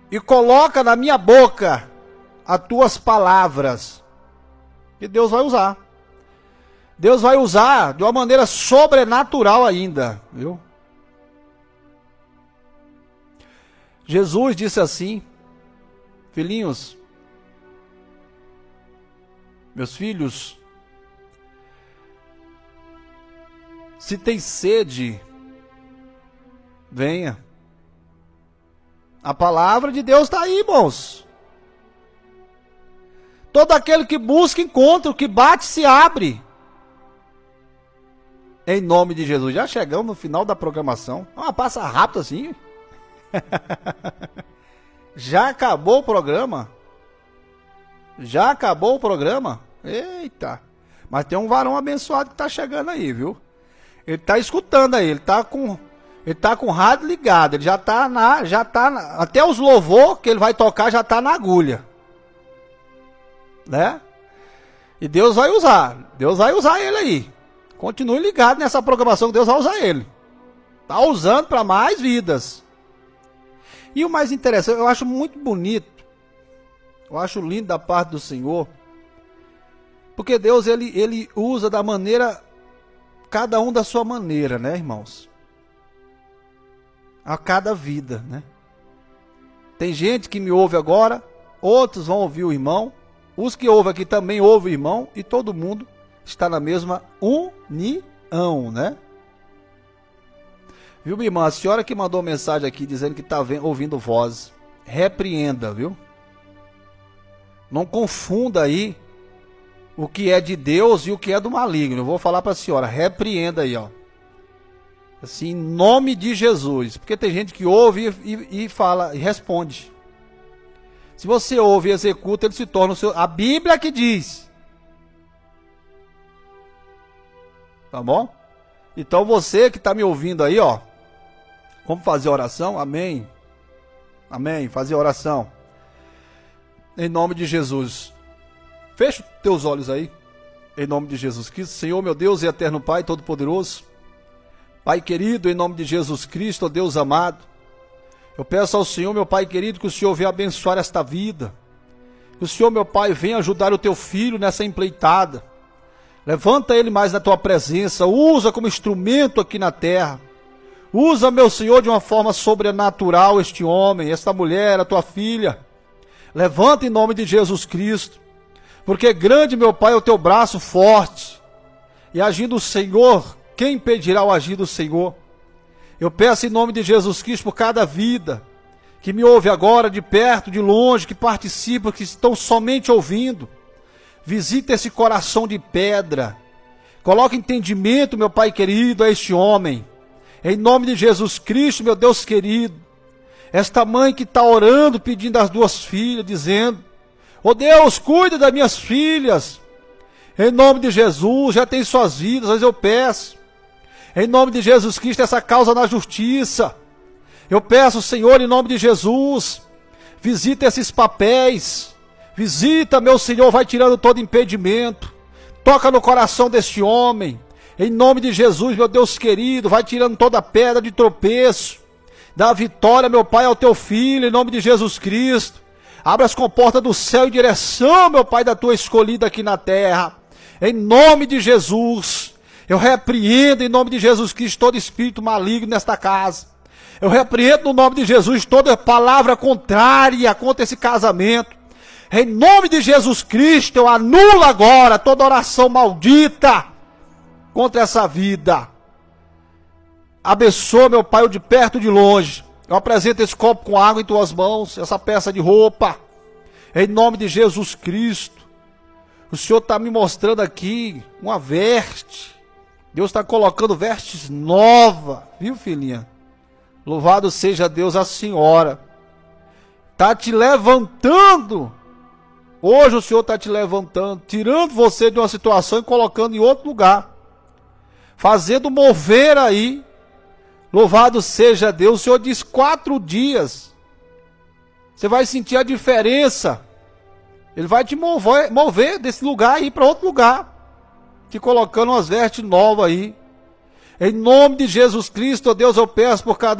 e coloca na minha boca as tuas palavras. E Deus vai usar. Deus vai usar de uma maneira sobrenatural ainda, viu? Jesus disse assim: filhinhos, meus filhos, se tem sede, venha. A palavra de Deus está aí, irmãos. Todo aquele que busca, encontra. O que bate, se abre. Em nome de Jesus. Já chegamos no final da programação. Passa rápido assim. Já acabou o programa? Já acabou o programa? Eita. Mas tem um varão abençoado que está chegando aí, viu? Ele está escutando aí. Ele está com o rádio ligado. Ele já está até os louvor que ele vai tocar já está na agulha. Né? E Deus vai usar. Deus vai usar ele aí. Continue ligado nessa programação que Deus vai usar ele. Está usando para mais vidas. E o mais interessante, eu acho muito bonito. Eu acho lindo da parte do Senhor. Porque Deus, ele usa da maneira, cada um da sua maneira, né, irmãos? A cada vida, né? Tem gente que me ouve agora, outros vão ouvir o irmão. Os que ouvem aqui também ouvem o irmão. E todo mundo está na mesma união, né? Viu, minha irmã? A senhora que mandou mensagem aqui dizendo que está ouvindo voz. Repreenda, viu? Não confunda aí o que é de Deus e o que é do maligno. Eu vou falar para a senhora. Repreenda aí, ó. Assim, em nome de Jesus. Porque tem gente que ouve e fala, e responde. Se você ouve e executa, ele se torna o seu... A Bíblia que diz. Tá bom? Então você que está me ouvindo aí, ó. Vamos fazer oração? Amém. Amém. Fazer oração. Em nome de Jesus. Fecha os teus olhos aí. Em nome de Jesus Cristo. Senhor, meu Deus e eterno Pai Todo-Poderoso. Pai querido, em nome de Jesus Cristo, ó Deus amado. Eu peço ao Senhor, meu Pai querido, que o Senhor venha abençoar esta vida. Que o Senhor, meu Pai, venha ajudar o teu filho nessa empreitada. Levanta ele mais na tua presença. Usa como instrumento aqui na terra. Usa, meu Senhor, de uma forma sobrenatural este homem, esta mulher, a tua filha. Levanta em nome de Jesus Cristo. Porque grande, meu Pai, é o teu braço forte. E agindo o Senhor, quem impedirá o agir do Senhor? Eu peço em nome de Jesus Cristo por cada vida que me ouve agora, de perto, de longe, que participa, que estão somente ouvindo. Visita esse coração de pedra. Coloca entendimento, meu Pai querido, a este homem. Em nome de Jesus Cristo, meu Deus querido. Esta mãe que está orando, pedindo às duas filhas, dizendo: ó Deus, cuida das minhas filhas. Em nome de Jesus, já tem suas vidas, mas eu peço. Em nome de Jesus Cristo, essa causa na justiça. Eu peço, Senhor, em nome de Jesus, visita esses papéis. Visita, meu Senhor, vai tirando todo impedimento. Toca no coração deste homem. Em nome de Jesus, meu Deus querido, vai tirando toda pedra de tropeço. Dá vitória, meu Pai, ao teu filho, em nome de Jesus Cristo. Abra as comportas do céu em direção, meu Pai, da tua escolhida aqui na terra. Em nome de Jesus. Eu repreendo em nome de Jesus Cristo todo espírito maligno nesta casa. Eu repreendo no nome de Jesus toda palavra contrária contra esse casamento. Em nome de Jesus Cristo, eu anulo agora toda oração maldita contra essa vida. Abençoa, meu Pai, o de perto e de longe. Eu apresento esse copo com água em tuas mãos, essa peça de roupa. Em nome de Jesus Cristo. O Senhor está me mostrando aqui uma veste. Deus está colocando vestes novas, viu, filhinha? Louvado seja Deus, a senhora. Está te levantando. Hoje o Senhor está te levantando, tirando você de uma situação e colocando em outro lugar. Fazendo mover aí. Louvado seja Deus. O Senhor diz 4 dias. Você vai sentir a diferença. Ele vai te mover desse lugar e ir para outro lugar. Te colocando umas vestes novas aí. Em nome de Jesus Cristo, ó Deus, eu peço por cada